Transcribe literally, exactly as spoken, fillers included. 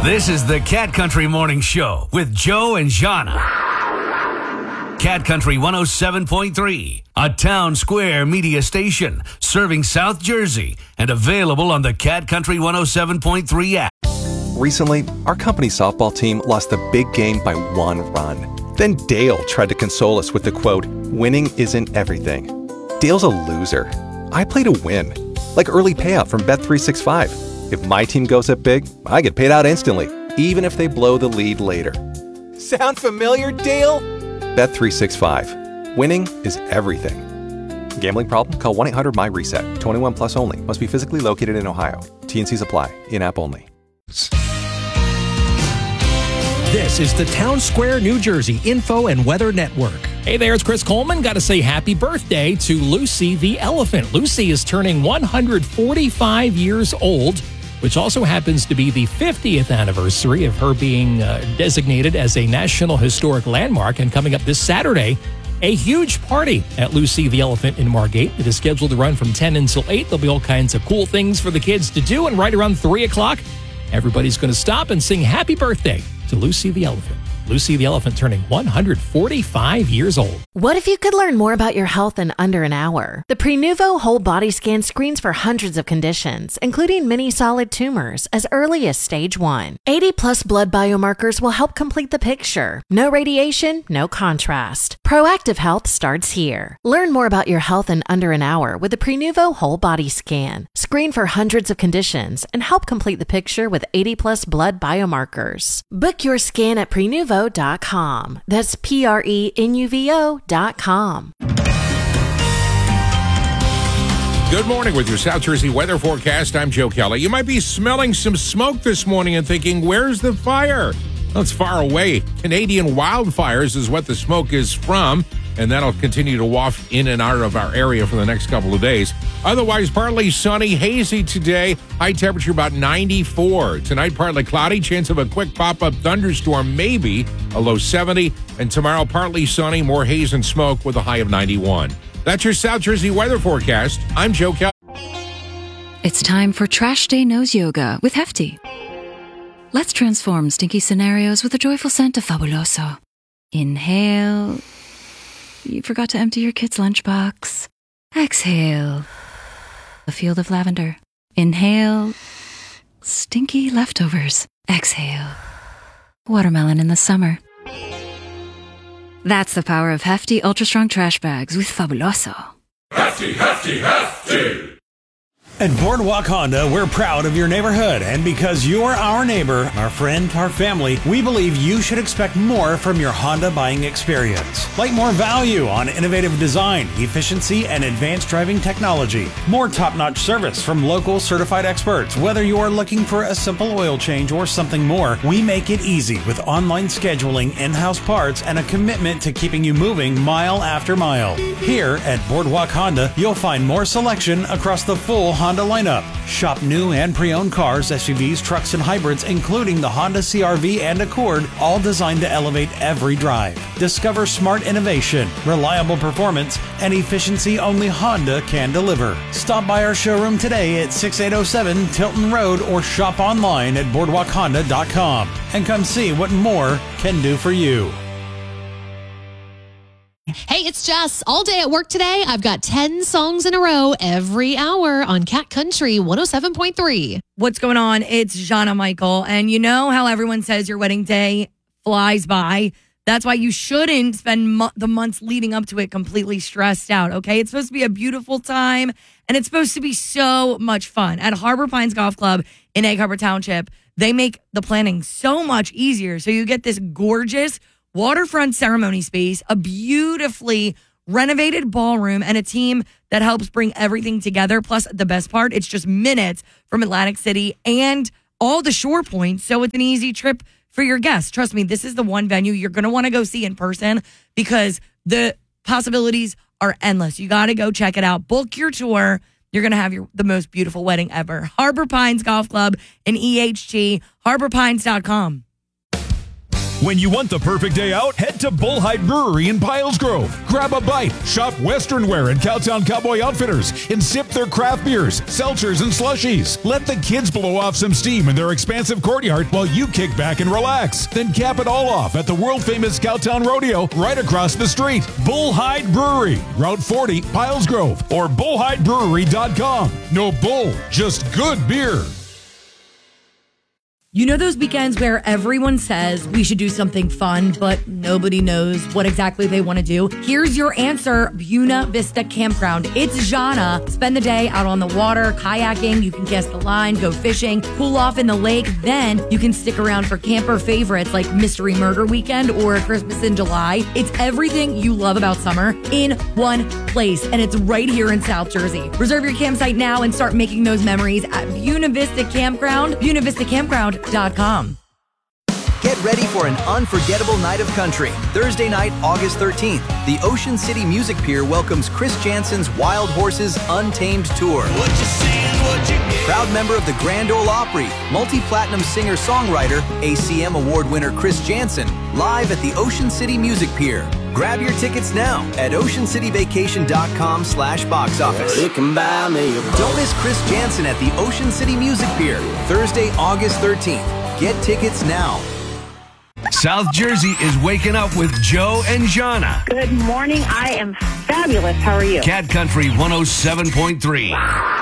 This is the Cat Country Morning Show with Joe and Jana. Cat Country one oh seven point three, a Town Square media station serving South Jersey and available on the Cat Country one oh seven point three app. Recently, our company softball team lost the big game by one run. Then Dale tried to console us with the quote, "Winning isn't everything." Dale's a loser. I play to win, like early payout from Bet three sixty-five. If my team goes up big, I get paid out instantly, even if they blow the lead later. Sound familiar, Dale? Bet three sixty-five. Winning is everything. Gambling problem? Call one eight hundred M Y reset. twenty-one plus only. Must be physically located in Ohio. T and Cs apply. In-app only. This is the Town Square, New Jersey Info and Weather Network. Hey there, it's Chris Coleman. Got to say happy birthday to Lucy the elephant. Lucy is turning one hundred forty-five years old, which also happens to be the fiftieth anniversary of her being uh, designated as a National Historic Landmark. And coming up this Saturday, a huge party at Lucy the Elephant in Margate. It is scheduled to run from ten until eight. There'll be all kinds of cool things for the kids to do. And right around three o'clock, everybody's going to stop and sing happy birthday to Lucy the Elephant. Lucy the Elephant turning one hundred forty-five years old. What if you could learn more about your health in under an hour? The Prenuvo Whole Body Scan screens for hundreds of conditions, including many solid tumors, as early as stage one. eighty plus blood biomarkers will help complete the picture. No radiation, no contrast. Proactive health starts here. Learn more about your health in under an hour with the Prenuvo Whole Body Scan. Screen for hundreds of conditions and help complete the picture with eighty plus blood biomarkers. Book your scan at prenuvo dot com. That's P R E N U V O dot com. Good morning with your South Jersey weather forecast. I'm Joe Kelly. You might be smelling some smoke this morning and thinking, where's the fire? Well, it's far away. Canadian wildfires is what the smoke is from, and that'll continue to waft in and out of our area for the next couple of days. Otherwise, partly sunny, hazy today. High temperature about ninety-four. Tonight, partly cloudy. Chance of a quick pop-up thunderstorm, maybe. A low seventy. And tomorrow, partly sunny, more haze and smoke with a high of ninety-one. That's your South Jersey weather forecast. I'm Joe Kelly. It's time for Trash Day Nose Yoga with Hefty. Let's transform stinky scenarios with a joyful scent of Fabuloso. Inhale. You forgot to empty your kid's lunchbox. Exhale. A field of lavender. Inhale. Stinky leftovers. Exhale. Watermelon in the summer. That's the power of Hefty Ultra Strong Trash Bags with Fabuloso. Hefty, hefty, hefty! At Boardwalk Honda, we're proud of your neighborhood, and because you're our neighbor, our friend, our family, we believe you should expect more from your Honda buying experience. Like more value on innovative design, efficiency, and advanced driving technology. More top-notch service from local certified experts. Whether you are looking for a simple oil change or something more, we make it easy with online scheduling, in-house parts, and a commitment to keeping you moving mile after mile. Here at Boardwalk Honda, you'll find more selection across the full Honda Honda lineup. Shop new and pre-owned cars, S U Vs, trucks, and hybrids, including the Honda C R V and Accord, all designed to elevate every drive. Discover smart innovation, reliable performance, and efficiency only Honda can deliver. Stop by our showroom today at sixty-eight oh seven Tilton Road or shop online at boardwalk honda dot com and come see what more can do for you. Hey, it's Jess. All day at work today, I've got ten songs in a row every hour on Cat Country one oh seven point three. What's going on? It's Jana Michael. And you know how everyone says your wedding day flies by? That's why you shouldn't spend mo- the months leading up to it completely stressed out, okay? It's supposed to be a beautiful time, and it's supposed to be so much fun. At Harbor Pines Golf Club in Egg Harbor Township, they make the planning so much easier. So you get this gorgeous waterfront ceremony space, a beautifully renovated ballroom, and a team that helps bring everything together. Plus, the best part, it's just minutes from Atlantic City and all the shore points, so it's an easy trip for your guests. Trust me, this is the one venue you're going to want to go see in person because the possibilities are endless. You got to go check it out. Book your tour. You're going to have your the most beautiful wedding ever. Harbor Pines Golf Club in E H T, harbor pines dot com. When you want the perfect day out, head to Bullhide Brewery in Piles Grove. Grab a bite, shop Western Wear and Cowtown Cowboy Outfitters, and sip their craft beers, seltzers, and slushies. Let the kids blow off some steam in their expansive courtyard while you kick back and relax. Then cap it all off at the world-famous Cowtown Rodeo right across the street. Bullhide Brewery, Route forty, Piles Grove, or bullhide brewery dot com. No bull, just good beer. You know those weekends where everyone says we should do something fun, but nobody knows what exactly they want to do? Here's your answer, Buena Vista Campground. It's Jana. Spend the day out on the water, kayaking. You can cast the line, go fishing, cool off in the lake. Then you can stick around for camper favorites like Mystery Murder Weekend or Christmas in July. It's everything you love about summer in one place, and it's right here in South Jersey. Reserve your campsite now and start making those memories at Buena Vista Campground, buena vista campground dot com. Get ready for an unforgettable night of country. Thursday night, August thirteenth, the Ocean City Music Pier welcomes Chris Jansen's Wild Horses Untamed Tour. What you seeing, what you get. Proud member of the Grand Ole Opry, multi-platinum singer-songwriter, A C M Award winner Chris Jansen, live at the Ocean City Music Pier. Grab your tickets now at ocean city vacation dot com slash box office. Don't miss Chris Jansen at the Ocean City Music Pier, Thursday, August thirteenth. Get tickets now. South Jersey is waking up with Joe and Jana. Good morning. I am fabulous. How are you? Cat Country one oh seven point three.